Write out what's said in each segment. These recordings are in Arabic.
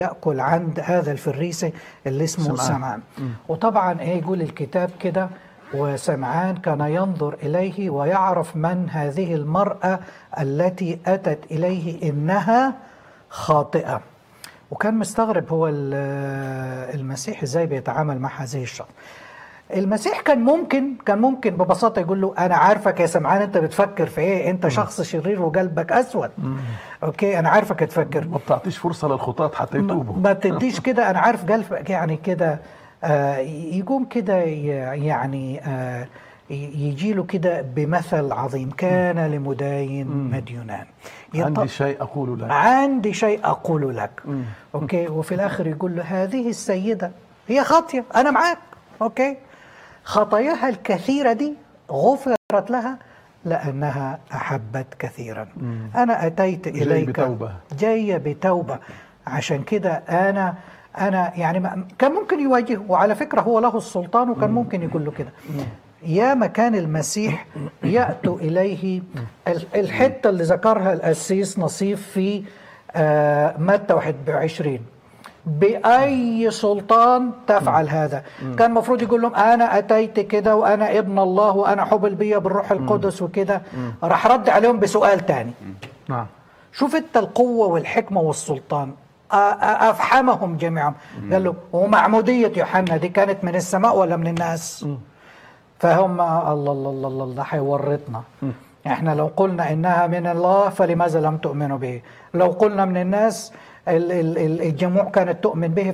يأكل عند هذا الفريسي اللي اسمه سمعان. وطبعا يقول الكتاب كده: وسمعان كان ينظر إليه ويعرف من هذه المرأة التي أتت إليه إنها خاطئة. وكان مستغرب هو المسيح ازاي بيتعامل مع هذه الشخص. المسيح كان ممكن ببساطة يقول له: أنا عارفك يا سمعان أنت بتفكر في إيه، أنت شخص شرير وقلبك أسود. أوكي، أنا عارفك تفكر. ما بتعطيش فرصة للخطاة حتى يتوبوا. ما تديش كده، أنا عارف قلبك يعني كده. يقوم كده يعني يجي له كده بمثل عظيم: كان لمداين مديونان. عندي شيء أقول لك، عندي شيء أقول لك. أوكي، وفي الآخر يقول له: هذه السيدة هي خاطية، أنا معاك. أوكي، خطاياها الكثيرة دي غفرت لها لأنها أحبت كثيرا. أنا أتيت إليك جاية بتوبة. عشان كده أنا يعني كان ممكن يواجهه، وعلى فكرة هو له السلطان، وكان ممكن يقول له كده. يا مكان المسيح يأتوا إليه. الحتة اللي ذكرها القسيس نصيف في متى 21: بأي سلطان تفعل هذا. كان المفروض يقول لهم: أنا أتيت كده، وأنا ابن الله، وأنا حبل بي بالروح القدس وكده. راح رد عليهم بسؤال تاني. شوف انت القوة والحكمة والسلطان. أفحمهم جميعا. قال له: ومعمودية يوحنا دي كانت من السماء ولا من الناس؟ فهم الله الله الله الله هيورطنا. احنا لو قلنا إنها من الله فلماذا لم تؤمنوا به؟ لو قلنا من الناس الجموع كانت تؤمن به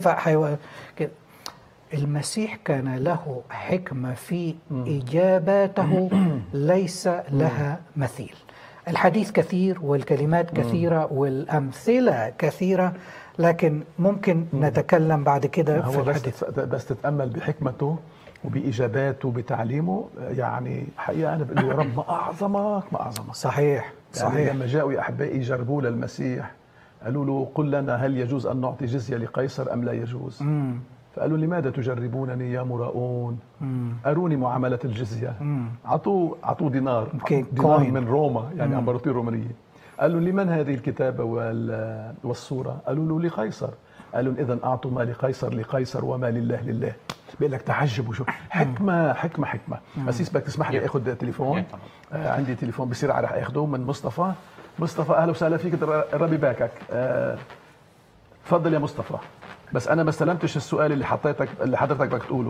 المسيح كان له حكمة في إجاباته ليس لها مثيل. الحديث كثير والكلمات كثيرة والأمثلة كثيرة، لكن ممكن نتكلم بعد كده في الحديث. بس تتأمل بحكمته وبإجاباته وبتعليمه، يعني حقيقة أنا بقول له: يا رب ما أعظمك ما أعظمك. صحيح يعني صحيح. لما جاءوا يا أحبائي يجربوا للمسيح قالوا له: قل لنا هل يجوز أن نعطي جزية لقيصر أم لا يجوز؟ فقالوا: لماذا تجربونني يا مراؤون؟ أروني معاملة الجزية. عطوه دينار من روما، يعني الإمبراطورية الرومانية. قالوا: لمن هذه الكتابة والصورة؟ قالوا له: لقيصر. قالوا: إذن أعطوا ما لقيصر لقيصر وما لله لله. بيقول لك تعجب وشو حكمة حكمة حكمة. أسيس بدك تسمح لي أخذ تليفون؟ عندي تليفون بسرعة رح أخذه من مصطفى. مصطفى أهلا وسهلا فيك، ربي باكك. تفضل يا مصطفى. بس أنا ما استلمتش السؤال اللي حضرتك بدك تقوله.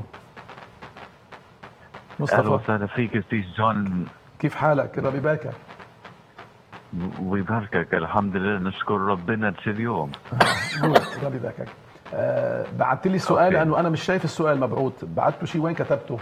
مصطفى أهلا وسهلا فيك أستاذ جون، كيف حالك؟ ربي باكك. ويباركك. الحمد لله، نشكر ربنا كل يوم. ربي باكك. بعثت لي السؤال لأنه أنا مش شايف السؤال مبعوث. بعثته شيء، وين كتبته؟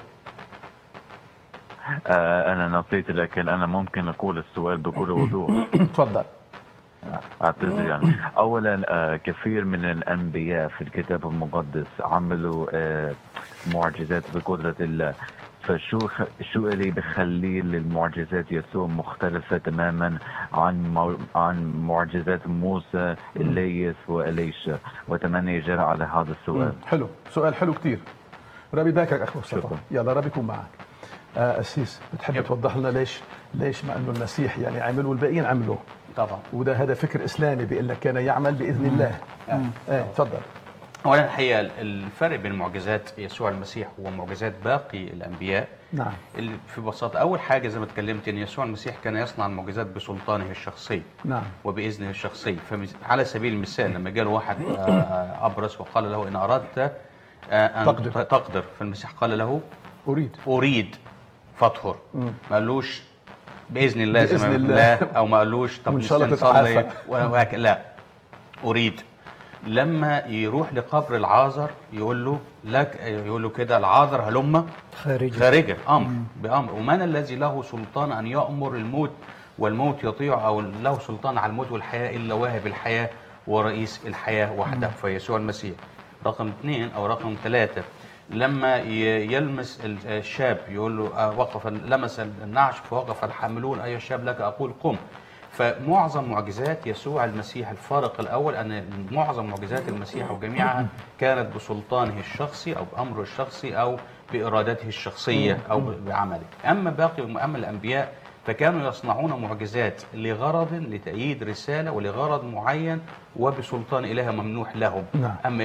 أنا نسيت، لكن أنا ممكن أقول السؤال بكل وضوح. تفضل. أعتذر. يعني أولا كثير من الأنبياء في الكتاب المقدس عملوا معجزات بقدرة الله. فشو اللي بخلي المعجزات يسوع مختلفة تماما عن معجزات موسى، إلياس وإليشا؟ وأتمنى إجابة على هذا السؤال. حلو، سؤال حلو كتير. ربي باكك أخو مصطفى. يلا ربي يكون معك. أسيس بتحب توضح لنا ليش مع أنه المسيح يعني عمل والباقيين عملوا؟ طبعا. هذا فكر إسلامي بيقول لك كان يعمل بإذن الله. تفضل. اولا الحقيقه الفرق بين معجزات يسوع المسيح ومعجزات باقي الانبياء، نعم، اللي في بساطه اول حاجه زي ما اتكلمت ان يسوع المسيح كان يصنع المعجزات بسلطانه الشخصي، نعم، وباذنه الشخصي. فعلى سبيل المثال لما جاء واحد ابرص وقال له: ان اردت ان تقدر، فالمسيح قال له: اريد فاطهر. ما قالوش باذن الله زي ما الله، او ما قالوش طب نصلي، لا، اريد. لما يروح لقبر العازر يقول له كده: العازر هلم خارجه، بامر. ومن الذي له سلطان ان يامر الموت والموت يطيع، او له سلطان على الموت والحياه الا واهب الحياه ورئيس الحياه وحده، فيسوع المسيح. رقم 2 او رقم 3 لما يلمس الشاب يقول له لمس النعش فوقف الحاملون: اي الشاب لك اقول قم. فمعظم معجزات يسوع المسيح، الفارق الأول أن معظم معجزات المسيح وجميعها كانت بسلطانه الشخصي أو بأمره الشخصي أو بإرادته الشخصية أو بعمله. أما الأنبياء فكانوا يصنعون معجزات لغرض، لتأييد رسالة ولغرض معين وبسلطان إله ممنوح لهم. نعم. أما